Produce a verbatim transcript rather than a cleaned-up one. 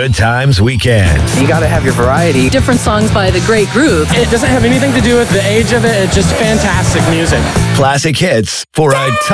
Good Times Weekend. You got to have your variety. Different songs by the great group. It doesn't have anything to do with the age of it. It's just fantastic music. Classic hits for a